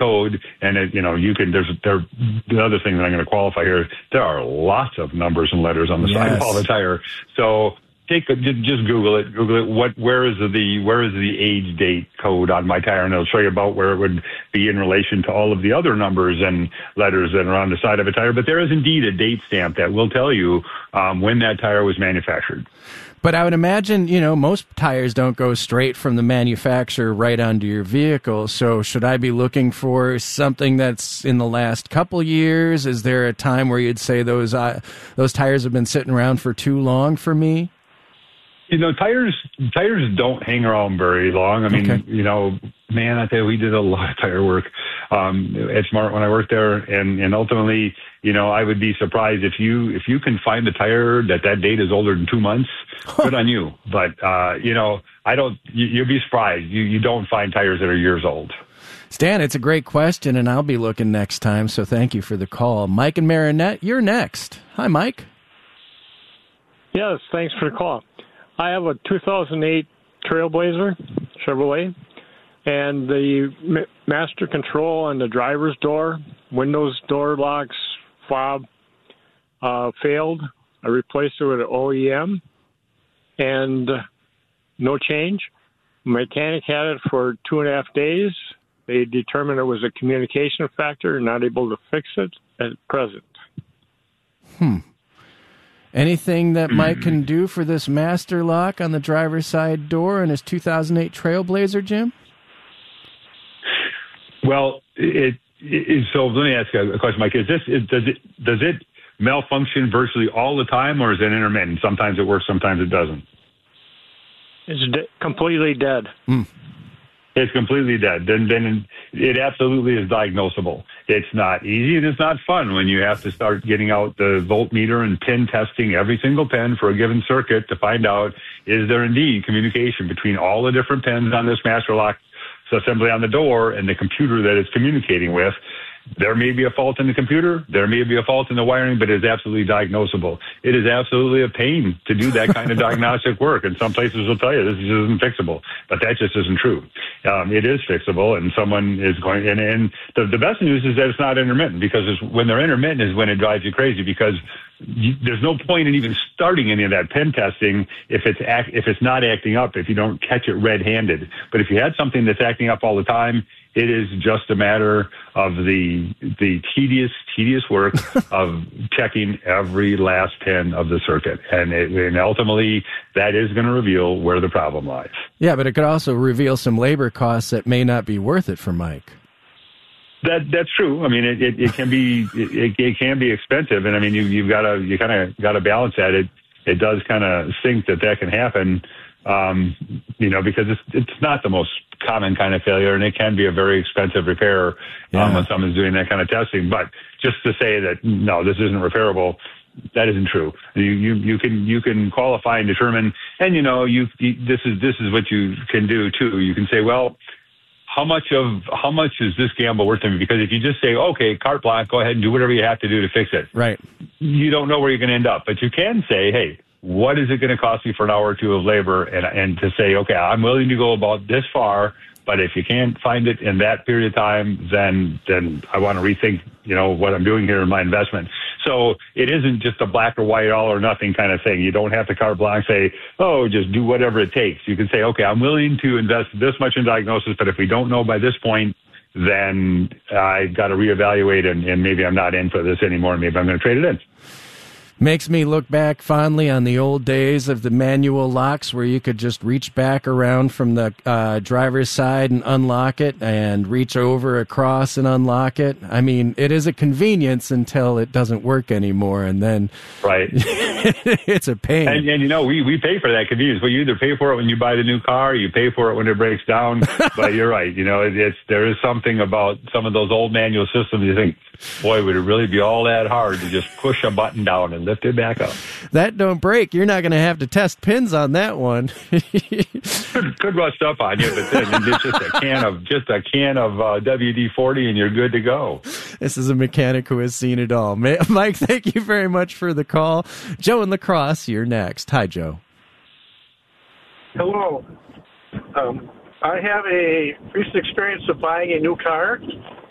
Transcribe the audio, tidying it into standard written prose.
code, and you can. The other thing that I'm going to qualify here is there are lots of numbers and letters on the side of all the tire. So just Google it. Where is the age date code on my tire, and it'll show you about where it would be in relation to all of the other numbers and letters that are on the side of a tire. But there is indeed a date stamp that will tell you when that tire was manufactured. But I would imagine, most tires don't go straight from the manufacturer right onto your vehicle. So should I be looking for something that's in the last couple years? Is there a time where you'd say those tires have been sitting around for too long for me? Tires don't hang around very long. I mean, man, I tell you, we did a lot of tire work at Smart when I worked there, and ultimately, I would be surprised if you can find the tire that date is older than 2 months. Good on you, but you'll be surprised. You don't find tires that are years old. Stan, it's a great question, and I'll be looking next time. So thank you for the call, Mike and Marinette. You're next. Hi, Mike. Yes, thanks for the call. I have a 2008 Trailblazer Chevrolet, and the master control on the driver's door, windows, door locks, fob failed. I replaced it with an OEM, and no change. Mechanic had it for 2.5 days. They determined it was a communication factor, not able to fix it at present. Anything that Mike can do for this master lock on the driver's side door in his 2008 Trailblazer, Jim? Well, so let me ask you a question, Mike. Does it malfunction virtually all the time, or is it intermittent? Sometimes it works, sometimes it doesn't. It's completely dead. It's completely dead. Then it absolutely is diagnosable. It's not easy and it's not fun when you have to start getting out the voltmeter and pin testing every single pin for a given circuit to find out, is there indeed communication between all the different pins on this master lock assembly on the door and the computer that it's communicating with. There may be a fault in the computer. There may be a fault in the wiring, but it is absolutely diagnosable. It is absolutely a pain to do that kind of diagnostic work. And some places will tell you this isn't fixable, but that just isn't true. It is fixable, and someone is going. And the best news is that it's not intermittent, because when they're intermittent is when it drives you crazy, because there's no point in even starting any of that pen testing if it's not acting up, if you don't catch it red-handed. But if you had something that's acting up all the time, it is just a matter of the tedious work of checking every last pin of the circuit. And ultimately, that is going to reveal where the problem lies. Yeah, but it could also reveal some labor costs that may not be worth it for Mike. That's true. I mean, it can be it can be expensive, and I mean you kind of got to balance that. It does kind of stink that can happen, because it's not the most common kind of failure, and it can be a very expensive repair when someone's doing that kind of testing. But just to say that no, this isn't repairable, that isn't true. You can qualify and determine, and this is what you can do too. You can say, well, how much is this gamble worth to me? Because if you just say, okay, carte blanche, go ahead and do whatever you have to do to fix it, right? You don't know where you're going to end up. But you can say, hey, what is it going to cost me for an hour or two of labor? And to say, okay, I'm willing to go about this far, but if you can't find it in that period of time, then I want to rethink, what I'm doing here in my investment. So it isn't just a black or white, all or nothing kind of thing. You don't have to carte blanche say, oh, just do whatever it takes. You can say, okay, I'm willing to invest this much in diagnosis, but if we don't know by this point, then I've got to reevaluate and maybe I'm not in for this anymore. Maybe I'm going to trade it in. Makes me look back fondly on the old days of the manual locks where you could just reach back around from the driver's side and unlock it and reach over across and unlock it. I mean, it is a convenience until it doesn't work anymore, and then right. It's a pain. And we pay for that convenience. Well, you either pay for it when you buy the new car, you pay for it when it breaks down. But you're right. There is something about some of those old manual systems. You think, boy, would it really be all that hard to just push a button down and lift it back up? That don't break. You're not going to have to test pins on that one. could rust up on you, but then it's just a can of WD-40 and you're good to go. This is a mechanic who has seen it all. Mike, thank you very much for the call. Joe in La Crosse, you're next. Hi, Joe. Hello. I have a recent experience of buying a new car.